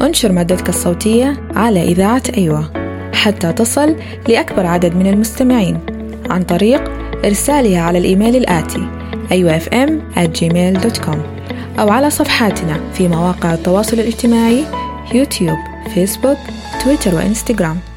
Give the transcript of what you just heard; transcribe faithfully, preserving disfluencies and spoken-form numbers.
انشر مادتك الصوتية على إذاعة أيوة حتى تصل لأكبر عدد من المستمعين عن طريق إرسالها على الإيميل الآتي أيوة إف إم آت جيميل دوت كوم أو على صفحاتنا في مواقع التواصل الاجتماعي يوتيوب، فيسبوك، تويتر وإنستغرام.